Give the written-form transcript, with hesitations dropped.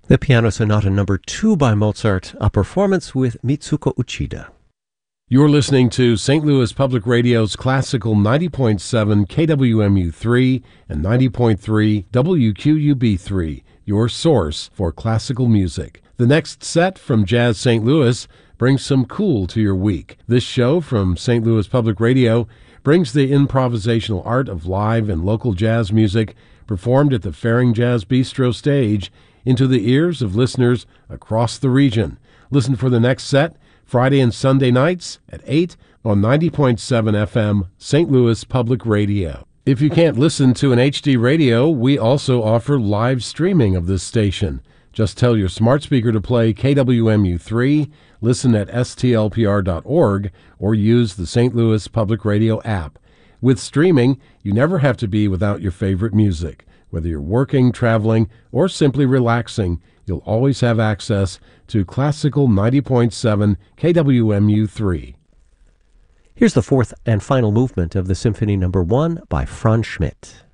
The Piano Sonata No. 2 by Mozart, a performance with Mitsuko Uchida. You're listening to St. Louis Public Radio's Classical 90.7 KWMU3 and 90.3 WQUB3, your source for classical music. The next set from Jazz St. Louis brings some cool to your week. This show from St. Louis Public Radio brings the improvisational art of live and local jazz music performed at the Faring Jazz Bistro stage into the ears of listeners across the region. Listen for the next set Friday and Sunday nights at 8 on 90.7 FM St. Louis Public Radio. If you can't listen to an HD radio, we also offer live streaming of this station. Just tell your smart speaker to play KWMU3, listen at stlpr.org, or use the St. Louis Public Radio app. With streaming, you never have to be without your favorite music. Whether you're working, traveling, or simply relaxing, you'll always have access to Classical 90.7 KWMU3. Here's the fourth and final movement of the Symphony No. 1 by Franz Schmidt.